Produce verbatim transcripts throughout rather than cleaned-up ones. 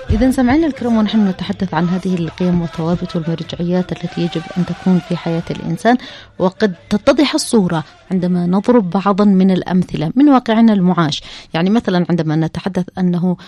إذا سمعنا الكرام ونحن نتحدث عن هذه القيم والثوابت والمرجعيات التي يجب أن تكون في حياة الإنسان، وقد تتضح الصورة عندما نضرب بعضا من الأمثلة من واقعنا المعاش. يعني مثلا عندما نتحدث أنه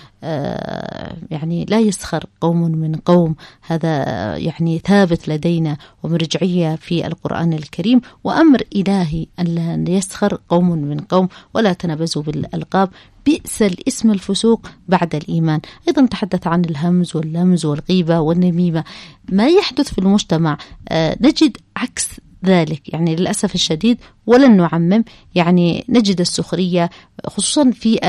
آه يعني لا يسخر قوم من قوم، هذا يعني ثابت لدينا ومرجعية في القرآن الكريم، وأمر إلهي أن لا يسخر قوم من قوم ولا تنابزوا بالألقاب، بئس الاسم الفسوق بعد الإيمان. أيضا تحدث عن الهمز واللمز والغيبة والنميمة. ما يحدث في المجتمع آه نجد عكس ذلك، يعني للأسف الشديد، ولن نعمم، يعني نجد السخرية خصوصا في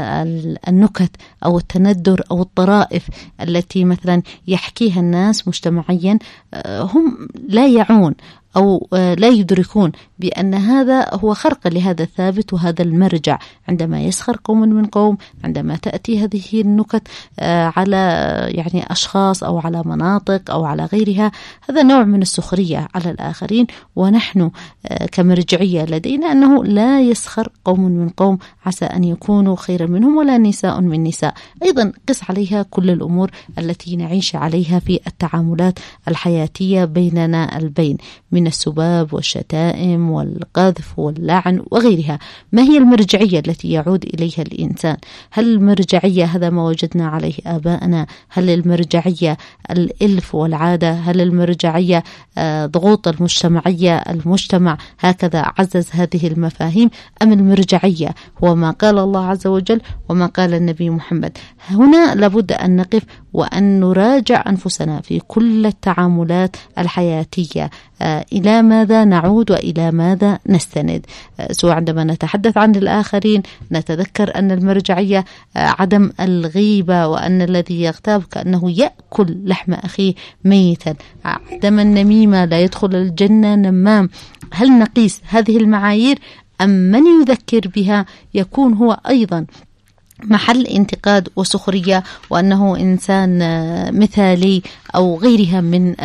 النكت أو التندر أو الطرائف التي مثلا يحكيها الناس مجتمعيا، هم لا يعون أو لا يدركون بأن هذا هو خرق لهذا الثابت وهذا المرجع. عندما يسخر قوم من قوم، عندما تأتي هذه النكت على يعني أشخاص أو على مناطق أو على غيرها، هذا نوع من السخرية على الآخرين. ونحن كمرجعية لدينا أنه لا يسخر قوم من قوم عسى أن يكونوا خيرا منهم ولا نساء من نساء. أيضا قس عليها كل الأمور التي نعيش عليها في التعاملات الحياتية بيننا البين، من السباب والشتائم والقذف واللعن وغيرها. ما هي المرجعية التي يعود إليها الإنسان؟ هل المرجعية هذا ما وجدنا عليه آباءنا؟ هل المرجعية الإلف والعادة؟ هل المرجعية ضغوط المجتمعية، المجتمع هكذا عزز هذه المفاهيم؟ أم المرجعية هو ما قال الله عز وجل وما قال النبي محمد؟ هنا لابد أن نقف وأن نراجع أنفسنا في كل التعاملات الحياتية، إلى ماذا نعود وإلى ماذا نستند. سواء عندما نتحدث عن الآخرين نتذكر أن المرجعية عدم الغيبة، وأن الذي يغتاب كأنه يأكل لحم أخيه ميتا. عدم النميمة، لا يدخل الجنة نمام. هل نقيس هذه المعايير أم من يذكر بها يكون هو أيضا محل انتقاد وسخرية، وأنه إنسان مثالي أو غيرها من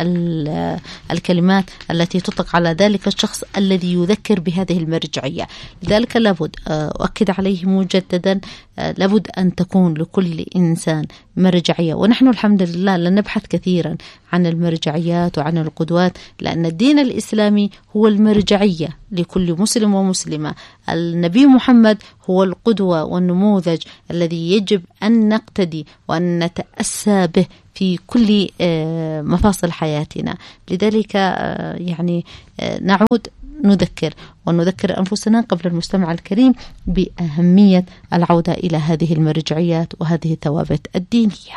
الكلمات التي تطلق على ذلك الشخص الذي يذكر بهذه المرجعية؟ لذلك لابد أؤكد عليه مجددا، لابد أن تكون لكل إنسان مرجعية. ونحن الحمد لله لا نبحث كثيرا عن المرجعيات وعن القدوات، لأن الدين الإسلامي هو المرجعية لكل مسلم ومسلمة. النبي محمد هو القدوة والنموذج الذي يجب أن نقتدي وأن نتأسى به في كل مفاصل حياتنا. لذلك يعني نعود نذكر ونذكر أنفسنا قبل المستمع الكريم بأهمية العودة إلى هذه المرجعيات وهذه الثوابت الدينية.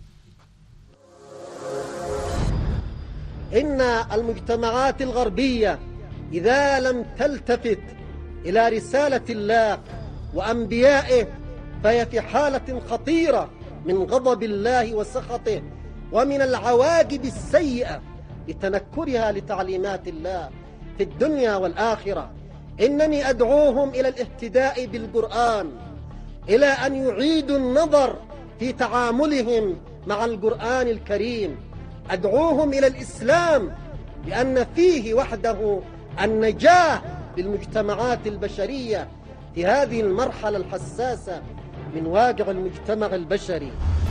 إن المجتمعات الغربية إذا لم تلتفت إلى رسالة الله وأنبيائه فهي في حالة خطيرة من غضب الله وسخطه ومن العواقب السيئة لتنكرها لتعليمات الله في الدنيا والآخرة. إنني أدعوهم إلى الاهتداء بالقرآن، إلى أن يعيدوا النظر في تعاملهم مع القرآن الكريم. أدعوهم إلى الإسلام لأن فيه وحده النجاة للمجتمعات البشرية في هذه المرحلة الحساسة من واقع المجتمع البشري.